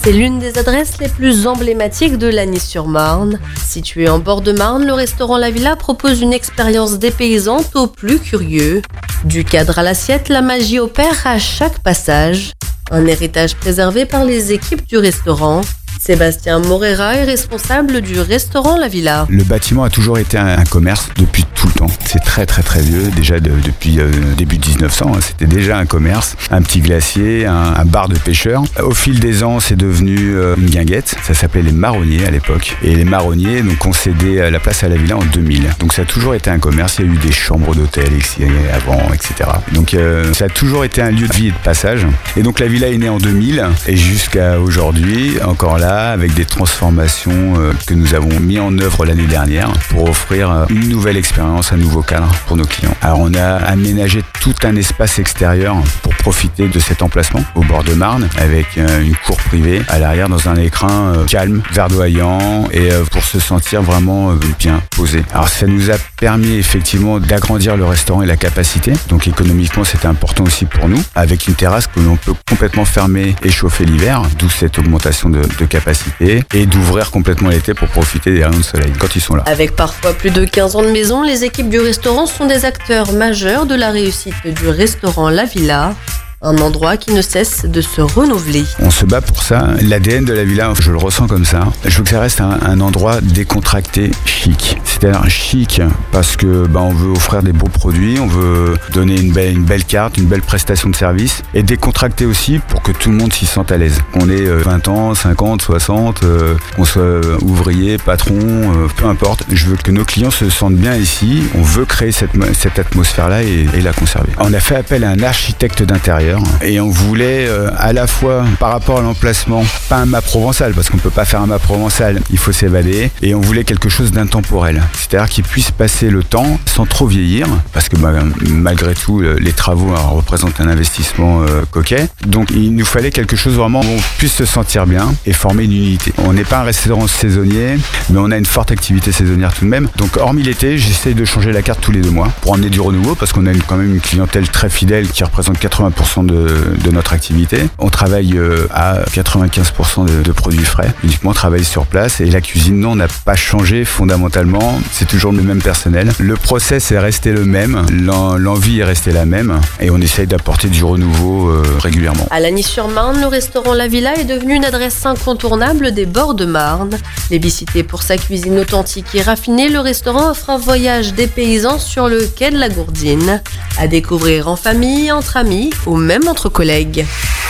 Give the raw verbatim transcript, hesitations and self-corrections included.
C'est l'une des adresses les plus emblématiques de Lagny-sur-Marne. Situé en bord de Marne, le restaurant La Villa propose une expérience dépaysante aux plus curieux. Du cadre à l'assiette, la magie opère à chaque passage. Un héritage préservé par les équipes du restaurant. Sébastien Morera est responsable du restaurant La Villa. Le bâtiment a toujours été un, un commerce depuis tout le temps. C'est très très très vieux, déjà de, depuis euh, début dix-neuf cents, hein, c'était déjà un commerce, un petit glacier, un, un bar de pêcheurs. Au fil des ans, c'est devenu euh, une guinguette, ça s'appelait les Marronniers à l'époque. Et les Marronniers donc, ont cédé la place à La Villa en deux mille. Donc ça a toujours été un commerce, il y a eu des chambres d'hôtel ici avant, et cetera. Donc euh, ça a toujours été un lieu de vie et de passage. Et donc La Villa est née en deux mille et jusqu'à aujourd'hui, encore là, avec des transformations euh, que nous avons mis en œuvre l'année dernière pour offrir euh, une nouvelle expérience, un nouveau cadre pour nos clients. Alors on a aménagé tout un espace extérieur pour profiter de cet emplacement au bord de Marne avec euh, une cour privée à l'arrière dans un écrin euh, calme, verdoyant et euh, pour se sentir vraiment euh, bien posé. Alors ça nous a permis effectivement d'agrandir le restaurant et la capacité. Donc économiquement c'était important aussi pour nous avec une terrasse que l'on peut complètement fermer et chauffer l'hiver, d'où cette augmentation de, de capacité et d'ouvrir complètement l'été pour profiter des rayons de soleil quand ils sont là. Avec parfois plus de quinze ans de maison, les équipes du restaurant sont des acteurs majeurs de la réussite du restaurant La Villa. Un endroit qui ne cesse de se renouveler. On se bat pour ça. L'A D N de La Villa, je le ressens comme ça. Je veux que ça reste un, un endroit décontracté, chic. C'est-à-dire chic parce que bah, on veut offrir des beaux produits, on veut donner une belle, une belle carte, une belle prestation de service et décontracté aussi pour que tout le monde s'y sente à l'aise. Qu'on ait vingt ans, cinquante, soixante, euh, qu'on soit ouvrier, patron, euh, peu importe. Je veux que nos clients se sentent bien ici. On veut créer cette, cette atmosphère-là et, et la conserver. On a fait appel à un architecte d'intérieur. Et on voulait euh, à la fois par rapport à l'emplacement, pas un mât provençal parce qu'on peut pas faire un mât provençal, il faut s'évader, et on voulait quelque chose d'intemporel, c'est-à-dire qu'il puisse passer le temps sans trop vieillir parce que bah, malgré tout les travaux hein, représentent un investissement euh, coquet, donc il nous fallait quelque chose vraiment où on puisse se sentir bien et former une unité. On n'est pas un restaurant saisonnier mais on a une forte activité saisonnière tout de même, donc hormis l'été j'essaye de changer la carte tous les deux mois pour emmener du renouveau parce qu'on a une, quand même une clientèle très fidèle qui représente quatre-vingts pour cent De, de notre activité. On travaille euh, à quatre-vingt-quinze pour cent de, de produits frais. Uniquement on travaille sur place et la cuisine non n'a pas changé fondamentalement. C'est toujours le même personnel. Le process est resté le même. L'en, l'envie est restée la même et on essaye d'apporter du renouveau euh, régulièrement. À Lagny-sur-Marne, le restaurant La Villa est devenu une adresse incontournable des bords de Marne. Plébiscité pour sa cuisine authentique et raffinée, le restaurant offre un voyage dépaysant sur le quai de la Gourdine. À découvrir en famille, entre amis ou même entre collègues.